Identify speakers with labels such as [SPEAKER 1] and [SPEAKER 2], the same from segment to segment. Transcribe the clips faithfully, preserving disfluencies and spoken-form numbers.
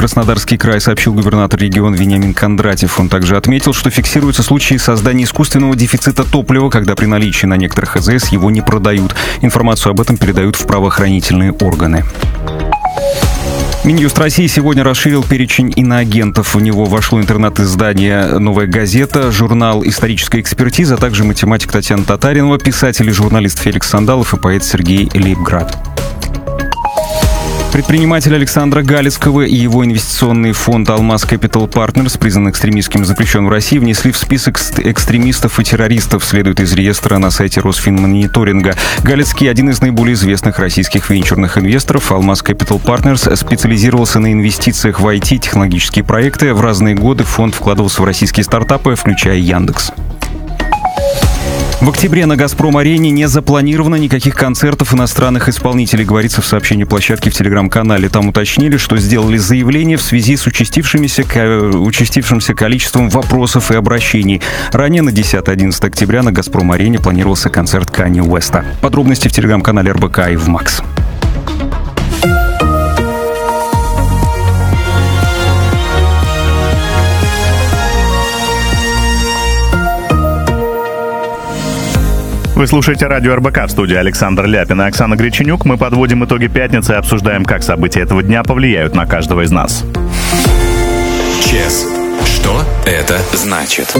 [SPEAKER 1] Краснодарский край, сообщил губернатор региона Вениамин Кондратьев. Он также отметил, что фиксируются случаи создания искусственного дефицита топлива, когда при наличии на некоторых АЗС его не продают. Информацию об этом передают в правоохранительные органы. Минюст России сегодня расширил перечень иноагентов. В него вошло интернет-издание «Новая газета», журнал «Историческая экспертиза», а также математик Татьяна Татаринова, писатель и журналист Феликс Сандалов и поэт Сергей Лейбград. Предприниматель Александра Галицкого и его инвестиционный фонд «Алмаз Capital Partners», признан экстремистским и запрещен в России, внесли в список экстремистов и террористов, следует из реестра на сайте Росфинмониторинга. Галицкий – один из наиболее известных российских венчурных инвесторов. «Алмаз Capital Partners» специализировался на инвестициях в ай ти, технологические проекты. В разные годы фонд вкладывался в российские стартапы, включая Яндекс. В октябре на «Газпром-арене» не запланировано никаких концертов иностранных исполнителей, говорится в сообщении площадки в Телеграм-канале. Там уточнили, что сделали заявление в связи с участившимися, участившимся количеством вопросов и обращений. Ранее на десятое-одиннадцатое октября на «Газпром-арене» планировался концерт Канье Уэста. Подробности в Телеграм-канале эр бэ ка и в Макс.
[SPEAKER 2] Вы слушаете радио эр бэ ка, в студии Александр Ляпин и Оксана Греченюк. Мы подводим итоги пятницы и обсуждаем, как события этого дня повлияют на каждого из нас.
[SPEAKER 3] ЧЕС. Что это значит?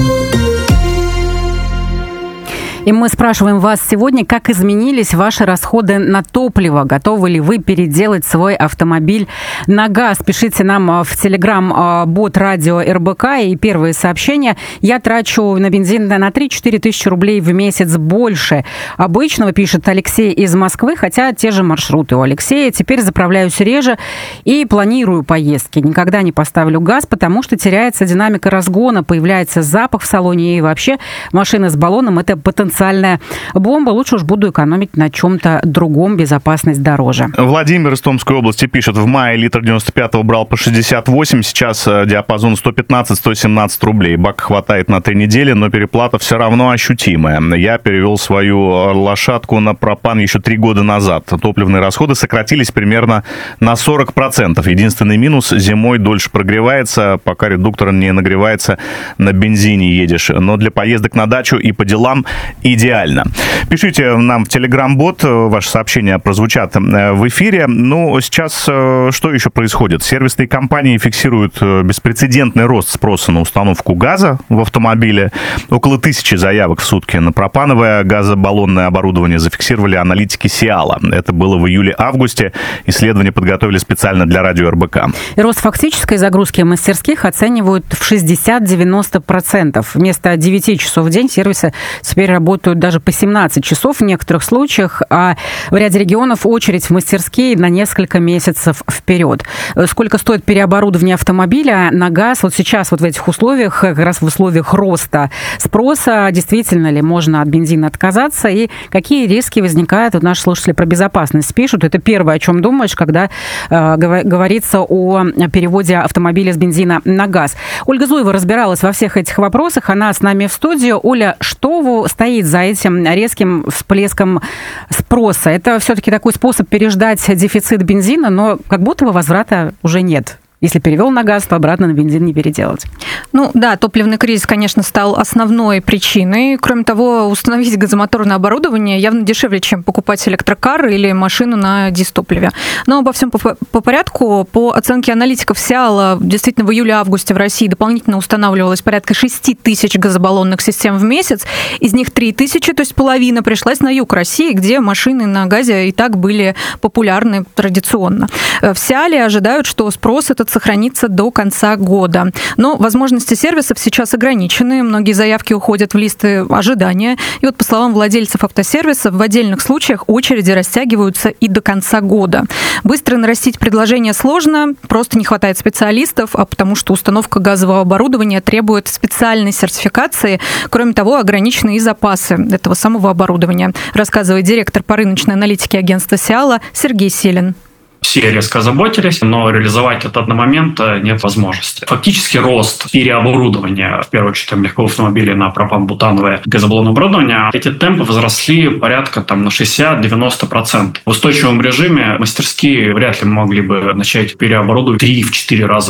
[SPEAKER 4] И мы спрашиваем вас сегодня, как изменились ваши расходы на топливо? Готовы ли вы переделать свой автомобиль на газ? Пишите нам в телеграм-бот радио эр бэ ка. И первые сообщения. Я трачу на бензин на три-четыре тысячи рублей в месяц больше обычного, пишет Алексей из Москвы, хотя те же маршруты у Алексея. Теперь заправляюсь реже и планирую поездки. Никогда не поставлю газ, потому что теряется динамика разгона, появляется запах в салоне, и вообще машина с баллоном – это потенциально Потенциальная бомба. Лучше уж буду экономить на чем-то другом, безопасность дороже.
[SPEAKER 2] Владимир из Томской области пишет: в мае литр девяносто пятого брал по шестьдесят восемь, сейчас диапазон сто пятнадцать - сто семнадцать рублей. Бак хватает на три недели, но переплата все равно ощутимая. Я перевел свою лошадку на пропан еще три года назад. Топливные расходы сократились примерно на сорок процентов. Единственный минус: зимой дольше прогревается, пока редуктор не нагревается, на бензине едешь. Но для поездок на дачу и по делам идеально. Пишите нам в Телеграм-бот, ваши сообщения прозвучат в эфире. Ну, сейчас что еще происходит? Сервисные компании фиксируют беспрецедентный рост спроса на установку газа в автомобиле. Около тысячи заявок в сутки на пропановое газобаллонное оборудование зафиксировали аналитики Сиала. Это было в июле-августе. Исследование подготовили специально для радио эр бэ ка.
[SPEAKER 4] Рост фактической загрузки мастерских оценивают в шестьдесят-девяносто процентов. Вместо девяти часов в день сервисы теперь работают даже по семнадцать часов в некоторых случаях, а в ряде регионов очередь в мастерские на несколько месяцев вперед. Сколько стоит переоборудование автомобиля на газ вот сейчас вот в этих условиях, как раз в условиях роста спроса, действительно ли можно от бензина отказаться, и какие риски возникают? Вот наши слушатели про безопасность пишут. Это первое, о чем думаешь, когда э, говорится о переводе автомобиля с бензина на газ. Ольга Зуева разбиралась во всех этих вопросах, она с нами в студии. Оля, что стоит за этим резким всплеском спроса? Это все-таки такой способ переждать дефицит бензина, но как будто бы возврата уже нет. Если перевел на газ, то обратно на бензин не переделать.
[SPEAKER 5] Ну да, топливный кризис, конечно, стал основной причиной. Кроме того, установить газомоторное оборудование явно дешевле, чем покупать электрокар или машину на дизтопливе. Но обо всем по, по порядку. По оценке аналитиков Сиала, действительно, в июле-августе в России дополнительно устанавливалось порядка шесть тысяч газобаллонных систем в месяц. Из них три тысячи, то есть половина, пришлась на юг России, где машины на газе и так были популярны традиционно. В Сиале ожидают, что спрос этот сохранится до конца года. Но возможности сервисов сейчас ограничены. Многие заявки уходят в листы ожидания. И вот, по словам владельцев автосервисов, в отдельных случаях очереди растягиваются и до конца года. Быстро нарастить предложение сложно, просто не хватает специалистов, а потому что установка газового оборудования требует специальной сертификации. Кроме того, ограничены и запасы этого самого оборудования, рассказывает директор по рыночной аналитике агентства Сиала Сергей Селин.
[SPEAKER 6] Все резко озаботились, но реализовать это одномоментно нет возможности. Фактически рост переоборудования, в первую очередь, легковых автомобилей на пропан-бутановое газобаллонное оборудование, эти темпы возросли порядка там, на шестьдесят-девяносто процентов. В устойчивом режиме мастерские вряд ли могли бы начать переоборудовать три-четыре раза